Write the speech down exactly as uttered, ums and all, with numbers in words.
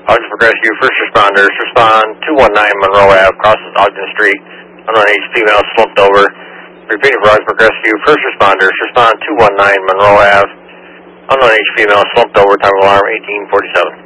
Ogden Rescue, first responders, respond two one nine Monroe Avenue, crosses Ogden Street. Unknown age female slumped over. Repeating for Ogden Rescue, first responders, respond two one nine Monroe Avenue. Unknown age female slumped over, time of alarm eighteen forty-seven.